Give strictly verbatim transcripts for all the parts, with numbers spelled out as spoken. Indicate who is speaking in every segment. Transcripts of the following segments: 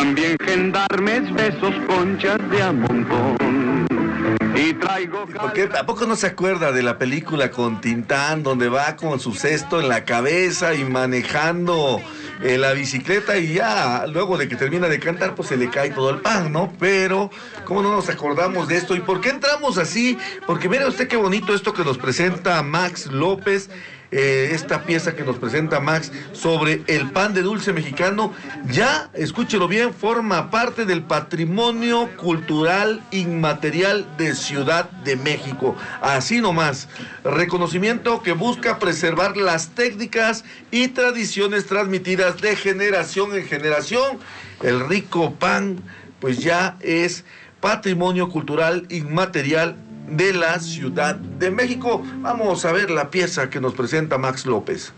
Speaker 1: también gendarmes, besos, conchas de a montón. Y traigo...
Speaker 2: Porque ¿a poco no se acuerda de la película con Tintán, donde va con su cesto en la cabeza y manejando eh, la bicicleta, y ya luego de que termina de cantar pues se le cae todo el pan, ¿no? Pero ¿cómo no nos acordamos de esto? ¿Y por qué entramos así? Porque mire usted qué bonito esto que nos presenta Max López. Eh, esta pieza que nos presenta Max sobre el pan de dulce mexicano, ya, escúchelo bien, forma parte del patrimonio cultural inmaterial de Ciudad de México. Así nomás, reconocimiento que busca preservar las técnicas y tradiciones transmitidas de generación en generación. El rico pan, pues ya es patrimonio cultural inmaterial de la Ciudad de México. Vamos a ver la pieza que nos presenta Max López.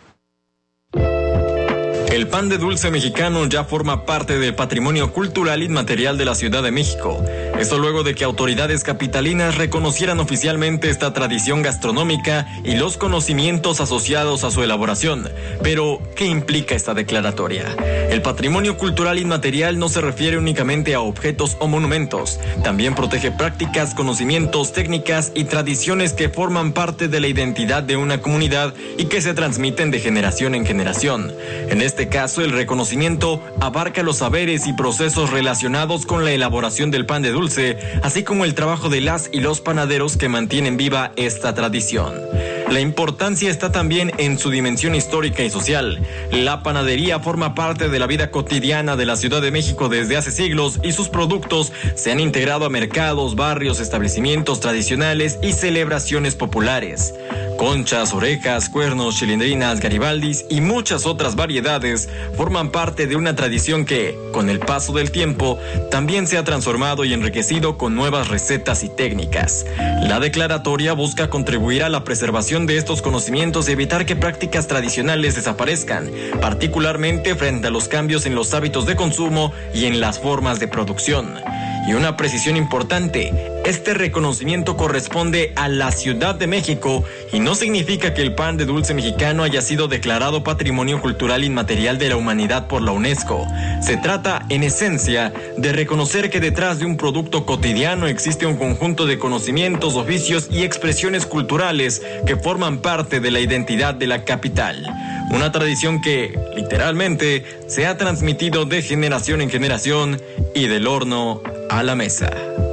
Speaker 3: El pan de dulce mexicano ya forma parte del patrimonio cultural inmaterial de la Ciudad de México. Esto luego de que autoridades capitalinas reconocieran oficialmente esta tradición gastronómica y los conocimientos asociados a su elaboración. Pero, ¿qué implica esta declaratoria? El patrimonio cultural inmaterial no se refiere únicamente a objetos o monumentos. También protege prácticas, conocimientos, técnicas y tradiciones que forman parte de la identidad de una comunidad y que se transmiten de generación en generación. En este caso, el reconocimiento abarca los saberes y procesos relacionados con la elaboración del pan de dulce, así como el trabajo de las y los panaderos que mantienen viva esta tradición. La importancia está también en su dimensión histórica y social. La panadería forma parte de la vida cotidiana de la Ciudad de México desde hace siglos y sus productos se han integrado a mercados, barrios, establecimientos tradicionales y celebraciones populares. Conchas, orejas, cuernos, chilindrinas, garibaldis y muchas otras variedades forman parte de una tradición que, con el paso del tiempo, también se ha transformado y enriquecido con nuevas recetas y técnicas. La declaratoria busca contribuir a la preservación de estos conocimientos y evitar que prácticas tradicionales desaparezcan, particularmente frente a los cambios en los hábitos de consumo y en las formas de producción. Y una precisión importante, este reconocimiento corresponde a la Ciudad de México y no significa que el pan de dulce mexicano haya sido declarado Patrimonio Cultural Inmaterial de la Humanidad por la UNESCO. Se trata, en esencia, de reconocer que detrás de un producto cotidiano existe un conjunto de conocimientos, oficios y expresiones culturales que forman parte de la identidad de la capital. Una tradición que, literalmente, se ha transmitido de generación en generación y del horno a la mesa.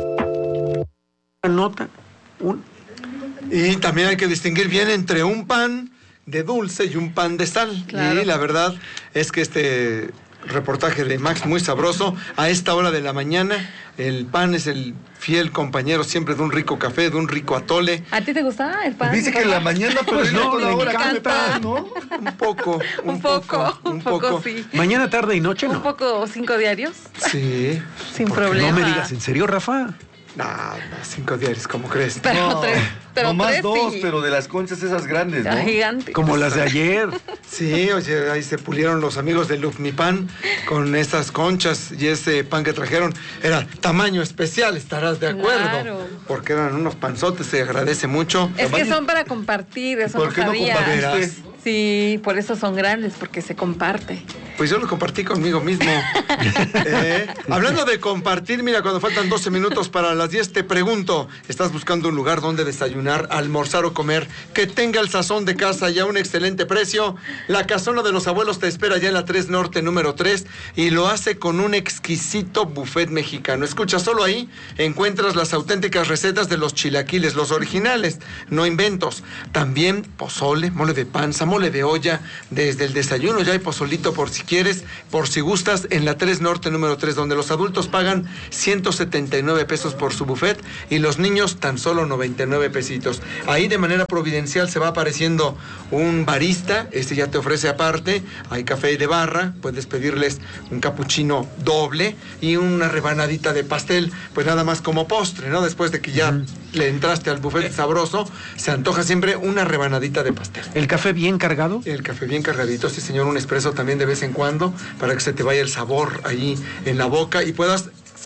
Speaker 4: Nota. Un...
Speaker 5: Y también hay que distinguir bien entre un pan de dulce y un pan de sal. Claro. Y la verdad es que este reportaje de Max muy sabroso. A esta hora de la mañana, el pan es el fiel compañero siempre de un rico café, de un rico atole.
Speaker 6: ¿A ti te gusta el pan?
Speaker 2: Dice que en la mañana, pero
Speaker 4: pues no, le encanta,
Speaker 5: ¿no? Un poco, un,
Speaker 6: un poco, poco, un poco, poco, sí.
Speaker 4: Mañana, tarde y noche, ¿no?
Speaker 6: Un poco, cinco diarios.
Speaker 5: Sí.
Speaker 6: Sin problema.
Speaker 4: No me digas, ¿en serio, Rafa?
Speaker 5: No, no, cinco diarios, ¿cómo crees?
Speaker 6: Pero
Speaker 2: no,
Speaker 6: tres, pero
Speaker 2: no más
Speaker 6: tres,
Speaker 2: dos,
Speaker 6: sí.
Speaker 2: Pero de las conchas esas grandes, ¿no?
Speaker 6: Gigante.
Speaker 4: Como las de ayer.
Speaker 5: Sí, oye, ahí se pulieron los amigos de Lufnipan con estas conchas y ese pan que trajeron era tamaño especial, estarás de acuerdo.
Speaker 6: Claro.
Speaker 5: Porque eran unos panzotes, se agradece mucho.
Speaker 6: Es
Speaker 5: tamaño...
Speaker 6: que son para compartir, eso
Speaker 2: ¿Por
Speaker 6: no
Speaker 2: qué
Speaker 6: sabía.
Speaker 2: no compartiste?
Speaker 6: Sí, por eso son grandes, porque se comparte.
Speaker 5: Pues yo lo compartí conmigo mismo. eh, hablando de compartir, mira, cuando faltan doce minutos para las diez, te pregunto, ¿estás buscando un lugar donde desayunar, almorzar o comer que tenga el sazón de casa y a un excelente precio? La Casona de los Abuelos te espera ya en la tres Norte número tres y lo hace con un exquisito buffet mexicano. Escucha, solo ahí encuentras las auténticas recetas de los chilaquiles, los originales, no inventos. También pozole, mole de panza, mole de olla, desde el desayuno ya hay pozolito por si quieres, por si gustas, en la tres Norte número tres, donde los adultos pagan ciento setenta y nueve pesos por su buffet y los niños tan solo noventa y nueve pesitos. Ahí de manera providencial se va apareciendo un barista, este ya te ofrece aparte, hay café de barra, puedes pedirles un capuchino doble y una rebanadita de pastel, pues nada más como postre, ¿no? Después de que ya uh-huh. le entraste al buffet sabroso, se antoja siempre una rebanadita de pastel.
Speaker 4: ¿El café bien cargado?
Speaker 5: El café bien cargadito, sí señor, un espresso también de vez en cuando, para que se te vaya el sabor ahí en la boca y puedas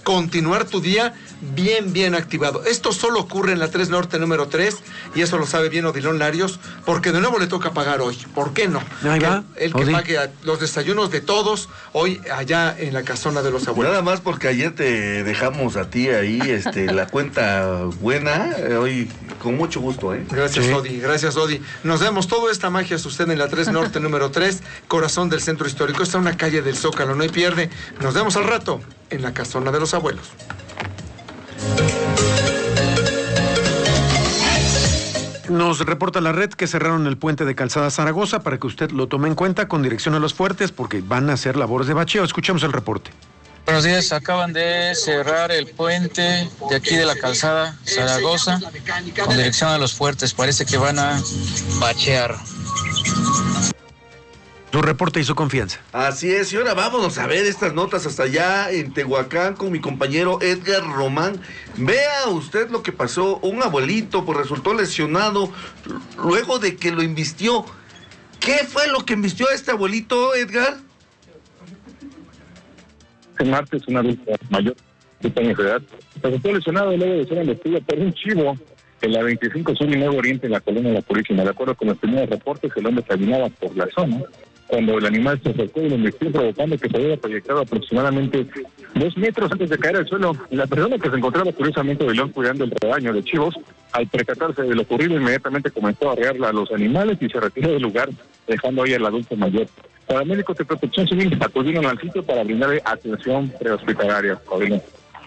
Speaker 5: continuar tu día bien, bien activado. Esto solo ocurre en la tres Norte número tres, y eso lo sabe bien Odilon Larios, porque de nuevo le toca pagar hoy. ¿Por qué no?
Speaker 4: Ahí va.
Speaker 5: Él, él que
Speaker 4: Odi.
Speaker 5: pague a los desayunos de todos hoy allá en la casona de los abuelos.
Speaker 2: Nada más porque ayer te dejamos a ti ahí este, la cuenta buena, eh, hoy con mucho gusto, ¿eh?
Speaker 5: Gracias,
Speaker 4: Sí.
Speaker 5: Odi, gracias, Odi. Nos vemos, toda esta magia sucede en la tres Norte número tres, corazón del centro histórico. Está en una calle del Zócalo, no hay pierde. Nos vemos al rato en la casona de los abuelos.
Speaker 4: Nos reporta la red que cerraron el puente de Calzada Zaragoza para que usted lo tome en cuenta con dirección a Los Fuertes porque van a hacer labores de bacheo. Escuchemos el reporte.
Speaker 7: Buenos días, acaban de cerrar el puente de aquí de la Calzada Zaragoza con dirección a Los Fuertes. Parece que van a bachear.
Speaker 4: Su reporte y su confianza.
Speaker 2: Así es, y ahora vámonos a ver estas notas hasta allá en Tehuacán con mi compañero Edgar Román. Vea usted lo que pasó, un abuelito pues resultó lesionado luego de que lo embistió. ¿Qué fue lo que embistió a este abuelito, Edgar?
Speaker 8: Este martes, un adulto mayor, de años de edad, resultó lesionado luego de ser embestido por un chivo en la veinticinco Sur y Nuevo Oriente, en la colonia La Purísima. De acuerdo con los primeros reportes, el hombre caminaba por la zona cuando el animal se acercó y lo embestió, provocando que se hubiera proyectado aproximadamente dos metros antes de caer al suelo. La persona que se encontraba curiosamente de león cuidando el rebaño de chivos, al percatarse de lo ocurrido, inmediatamente comenzó a arrear a los animales y se retiró del lugar, dejando ahí al adulto mayor. Paramédicos de Protección Civil acudieron al sitio para brindarle atención prehospitalaria.
Speaker 2: Oye,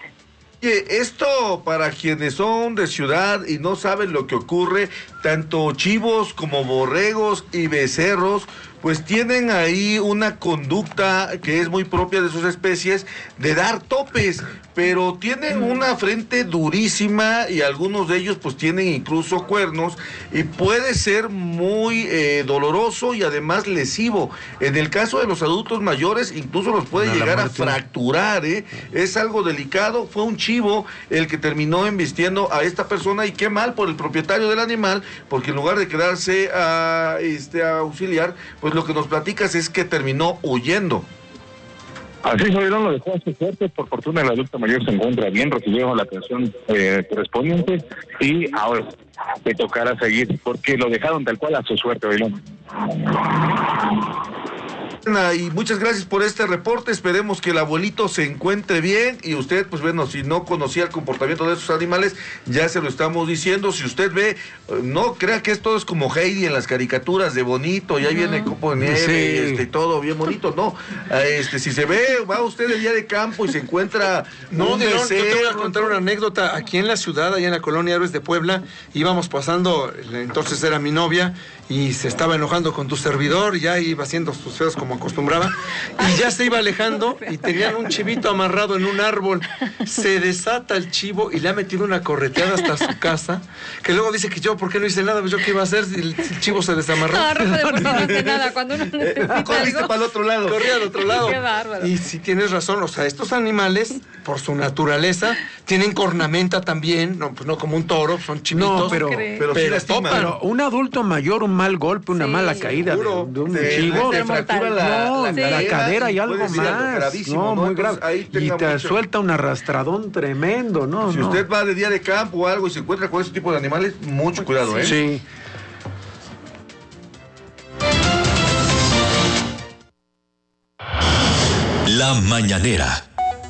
Speaker 2: esto para quienes son de ciudad y no saben lo que ocurre, tanto chivos como borregos y becerros, pues tienen ahí una conducta que es muy propia de sus especies de dar topes, pero tienen una frente durísima y algunos de ellos pues tienen incluso cuernos y puede ser muy eh, doloroso y además lesivo. En el caso de los adultos mayores incluso los puede
Speaker 4: No, la
Speaker 2: llegar a
Speaker 4: muerte.
Speaker 2: fracturar, ¿eh? Es algo delicado. Fue un chivo el que terminó embistiendo a esta persona y qué mal por el propietario del animal, porque en lugar de quedarse a, este, a auxiliar, pues lo que nos platicas es que terminó huyendo.
Speaker 8: Así se lo dejó a su suerte. Por fortuna el adulto mayor se encuentra bien, recibió la atención eh, correspondiente y ahora le tocará seguir porque lo dejaron tal cual a su suerte, Bailón.
Speaker 2: Y muchas gracias por este reporte. Esperemos que el abuelito se encuentre bien y usted, pues bueno, si no conocía el comportamiento de esos animales, ya se lo estamos diciendo. Si usted ve, no crea que esto es como Heidi en las caricaturas de bonito, ya uh-huh. viene copo de nieve,
Speaker 4: Sí.
Speaker 2: este, todo bien bonito. No, este, si se ve, va usted el día de campo y se encuentra
Speaker 5: No,
Speaker 2: un
Speaker 5: Dilón, yo te voy a
Speaker 2: becerro,
Speaker 5: contar una anécdota. Aquí en la ciudad, allá en la colonia Héroes de Puebla, íbamos pasando, entonces era mi novia, y se estaba enojando con tu servidor, y ya iba haciendo sus feos como acostumbraba, y ya se iba alejando, y tenían un chivito amarrado en un árbol. Se desata el chivo y le ha metido una correteada hasta su casa, que luego dice que yo, ¿por qué no hice nada? Pues yo qué iba a hacer si el, si el chivo se desamarró.
Speaker 6: No, Rafa de por sí no hace nada. Cuando uno necesita
Speaker 2: corriste
Speaker 6: algo,
Speaker 2: para el otro lado.
Speaker 5: Corría al otro lado.
Speaker 6: Qué bárbaro.
Speaker 5: Y si tienes razón, o sea, estos animales, por su naturaleza, tienen cornamenta también, no, pues no como un toro, son chivitos.
Speaker 4: No, pero,
Speaker 6: ¿Crees?
Speaker 2: Pero, sí
Speaker 5: Pero
Speaker 2: lastima.
Speaker 5: topan.
Speaker 4: pero un adulto mayor, un mal golpe, una
Speaker 6: Sí,
Speaker 4: mala caída de,
Speaker 5: seguro.
Speaker 4: de un
Speaker 2: Te-
Speaker 4: chivo,
Speaker 2: te
Speaker 6: Ser
Speaker 2: fractura
Speaker 6: mortal.
Speaker 2: la,
Speaker 4: no,
Speaker 2: la
Speaker 6: Sí.
Speaker 4: la
Speaker 2: cadera
Speaker 4: cadera y
Speaker 2: puede
Speaker 4: algo
Speaker 2: ser algo
Speaker 4: más.
Speaker 2: gravísimo,
Speaker 4: No, muy
Speaker 2: Entonces,
Speaker 4: grave.
Speaker 2: ahí
Speaker 4: Y
Speaker 2: tenga
Speaker 4: te
Speaker 2: mucho-
Speaker 4: suelta un arrastradón tremendo, ¿no?
Speaker 2: Si
Speaker 4: no.
Speaker 2: usted va de día de campo o algo y se encuentra con ese tipo de animales, mucho cuidado, ¿eh?
Speaker 4: Sí.
Speaker 9: La mañanera.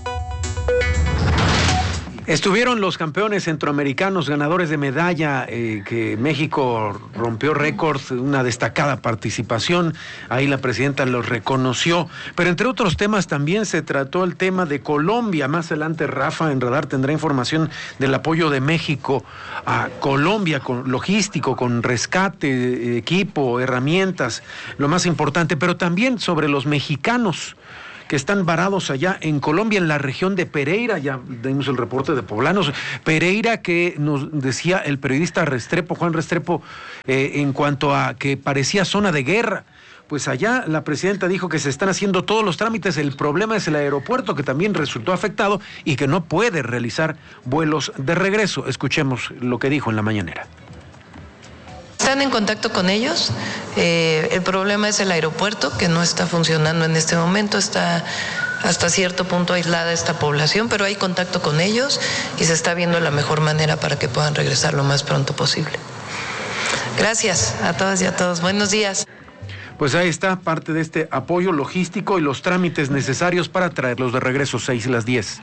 Speaker 4: Estuvieron los campeones centroamericanos ganadores de medalla, eh, que México rompió récord, una destacada participación, ahí la presidenta los reconoció, pero entre otros temas también se trató el tema de Colombia. Más adelante Rafa en Radar tendrá información del apoyo de México a Colombia, con logístico, con rescate, equipo, herramientas, lo más importante, pero también sobre los mexicanos que están varados allá en Colombia, en la región de Pereira. Ya dimos el reporte de poblanos. Pereira, que nos decía el periodista Restrepo, Juan Restrepo, eh, en cuanto a que parecía zona de guerra. Pues allá la presidenta dijo que se están haciendo todos los trámites. El problema es el aeropuerto, que también resultó afectado y que no puede realizar vuelos de regreso. Escuchemos lo que dijo en la mañanera.
Speaker 10: Están en contacto con ellos. Eh, el problema es el aeropuerto, que no está funcionando en este momento, está hasta cierto punto aislada esta población, pero hay contacto con ellos y se está viendo la mejor manera para que puedan regresar lo más pronto posible. Gracias a todas y a todos. Buenos días.
Speaker 4: Pues ahí está parte de este apoyo logístico y los trámites necesarios para traerlos de regreso, seis y las diez.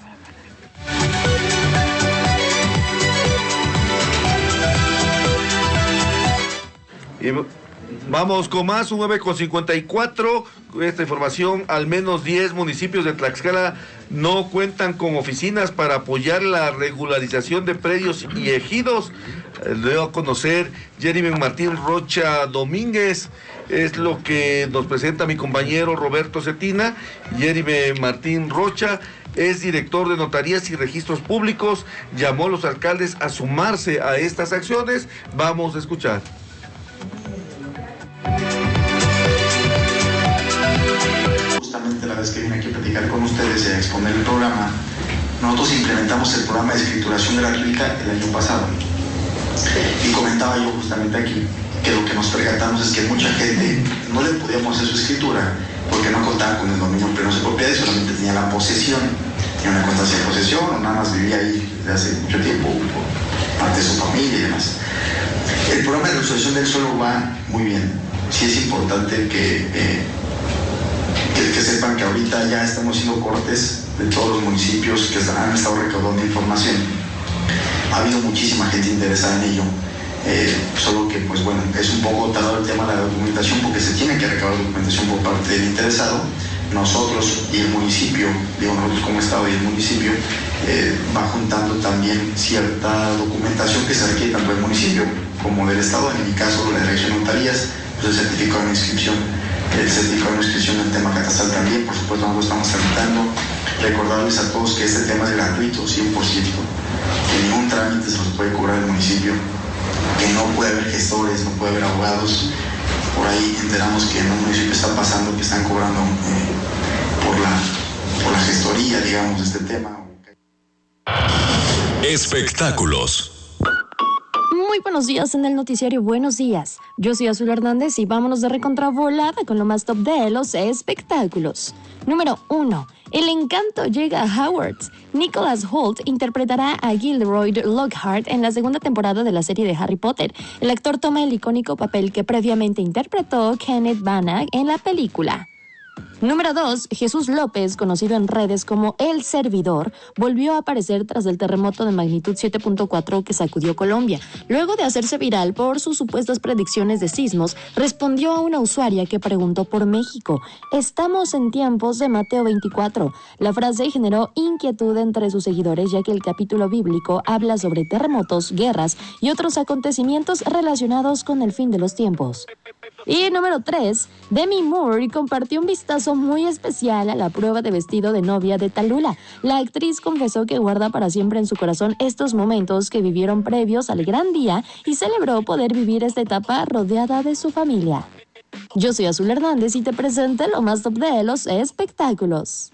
Speaker 2: Y vamos con más, un nueve con cincuenta y cuatro. Esta información, al menos diez municipios de Tlaxcala no cuentan con oficinas para apoyar la regularización de predios y ejidos. Debo a conocer Jeremy Martín Rocha Domínguez, es lo que nos presenta mi compañero Roberto Cetina. Jeremy Martín Rocha es director de Notarías y Registros Públicos, llamó a los alcaldes a sumarse a estas acciones. Vamos a escuchar.
Speaker 11: Justamente la vez que vine aquí a platicar con ustedes y a exponer el programa, nosotros implementamos el programa de escrituración gratuita el año pasado. Y comentaba yo justamente aquí que lo que nos percatamos es que mucha gente no le podíamos hacer su escritura porque no contaba con el dominio pleno de su propiedad y solamente tenía la posesión, tenía una constancia de posesión o nada más vivía ahí desde hace mucho tiempo por parte de su familia y demás. El programa de resolución del suelo va muy bien. Sí es importante que, eh, que, que sepan que ahorita ya estamos haciendo cortes de todos los municipios que han estado recaudando información. Ha habido muchísima gente interesada en ello, eh, solo que pues bueno, es un poco tardado el tema de la documentación porque se tiene que recabar documentación por parte del interesado. Nosotros y el municipio, digo nosotros como Estado y el municipio, eh, va juntando también cierta documentación que se requiere tanto del municipio como del Estado. En mi caso, la Dirección de Notarías, pues el certificado de inscripción, el certificado de inscripción del tema catastral también, por supuesto nosotros estamos tramitando. Recordarles a todos que este tema es gratuito, cien por ciento, que ningún trámite se los puede cobrar el municipio, que no puede haber gestores, no puede haber abogados. Por ahí enteramos que en un municipio está pasando que están cobrando eh, por, la, por la gestoría, digamos, de este tema.
Speaker 9: Espectáculos.
Speaker 12: Muy buenos días en el noticiario Buenos Días. Yo soy Azul Hernández y vámonos de recontravolada con lo más top de los espectáculos. Número uno. El encanto llega a Hogwarts. Nicholas Hoult interpretará a Gilderoy Lockhart en la segunda temporada de la serie de Harry Potter. El actor toma el icónico papel que previamente interpretó Kenneth Branagh en la película. Número dos. Jesús López, conocido en redes como El Servidor, volvió a aparecer tras el terremoto de magnitud siete punto cuatro que sacudió Colombia. Luego de hacerse viral por sus supuestas predicciones de sismos, respondió a una usuaria que preguntó por México. Estamos en tiempos de Mateo veinticuatro. La frase generó inquietud entre sus seguidores, ya que el capítulo bíblico habla sobre terremotos, guerras y otros acontecimientos relacionados con el fin de los tiempos. Y número tres. Demi Moore compartió un vistazo muy especial a la prueba de vestido de novia de Tallulah. La actriz confesó que guarda para siempre en su corazón estos momentos que vivieron previos al gran día y celebró poder vivir esta etapa rodeada de su familia. Yo soy Azul Hernández y te presento lo más top de los espectáculos.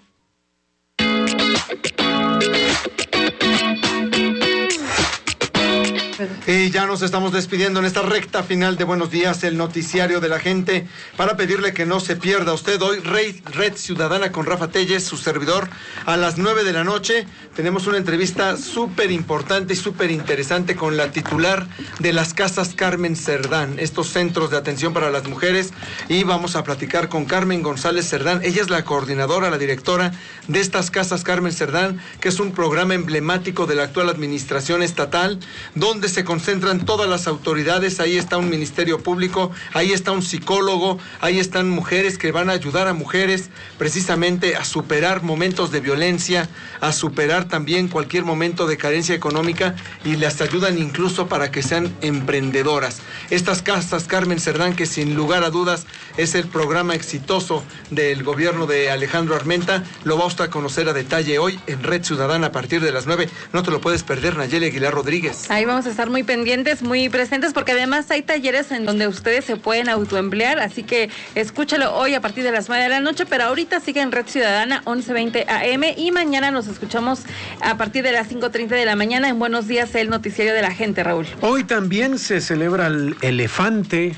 Speaker 5: Y ya nos estamos despidiendo en esta recta final de Buenos Días, el noticiario de la gente, para pedirle que no se pierda usted hoy Red, Red Ciudadana con Rafa Telles, su servidor, a las nueve de la noche. Tenemos una entrevista súper importante y súper interesante con la titular de las Casas Carmen Cerdán, estos centros de atención para las mujeres, y vamos a platicar con Carmen González Cerdán. Ella es la coordinadora, la directora de estas Casas Carmen Cerdán, que es un programa emblemático de la actual administración estatal, donde se concentran todas las autoridades. Ahí está un ministerio público, ahí está un psicólogo, ahí están mujeres que van a ayudar a mujeres precisamente a superar momentos de violencia, a superar también cualquier momento de carencia económica, y les ayudan incluso para que sean emprendedoras. Estas Casas Carmen Cerdán, que sin lugar a dudas es el programa exitoso del gobierno de Alejandro Armenta, lo va usted a conocer a detalle hoy en Red Ciudadana a partir de las nueve. No te lo puedes perder, Nayeli Aguilar Rodríguez.
Speaker 6: Ahí vamos a estar muy pendientes, muy presentes, porque además hay talleres en donde ustedes se pueden autoemplear, así que escúchalo hoy a partir de las nueve de la noche, pero ahorita sigue en Red Ciudadana once veinte a eme y mañana nos escuchamos a partir de las cinco treinta de la mañana en Buenos Días, el noticiario de la gente, Raúl.
Speaker 4: Hoy también se celebra el elefante,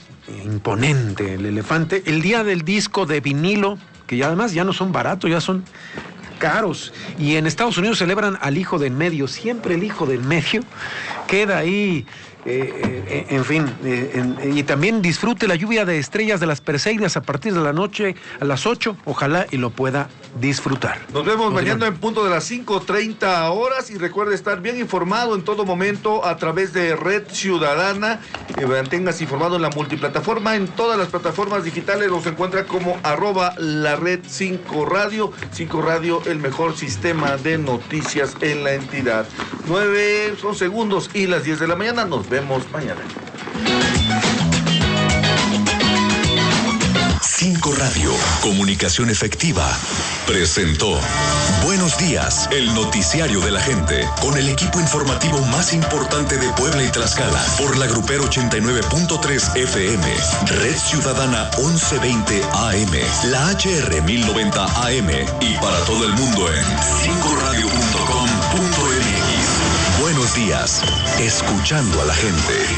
Speaker 4: imponente el elefante, el día del disco de vinilo, que ya además ya no son baratos, ya son caros. Y en Estados Unidos celebran al hijo del medio. Siempre el hijo del medio queda ahí. Eh, eh, en fin, eh, en, y también disfrute la lluvia de estrellas de las Perseidas a partir de la noche a las ocho, ojalá y lo pueda disfrutar.
Speaker 2: Nos vemos
Speaker 4: Nos
Speaker 2: mañana
Speaker 4: vemos.
Speaker 2: en punto de las cinco treinta horas y recuerde estar bien informado en todo momento a través de Red Ciudadana. Eh, manténgase informado en la multiplataforma, en todas las plataformas digitales nos encuentra como arroba la red cinco radio. cinco radio, el mejor sistema de noticias en la entidad. nueve son segundos y las diez de la mañana. Nos vemos mañana.
Speaker 9: cinco Radio, comunicación efectiva, presentó Buenos Días, el noticiario de la gente, con el equipo informativo más importante de Puebla y Tlaxcala, por la Grupero ochenta y nueve punto tres F M, Red Ciudadana once veinte A M, la H R mil noventa A M y para todo el mundo en cinco radio punto com punto m x. Buenos días, escuchando a la gente.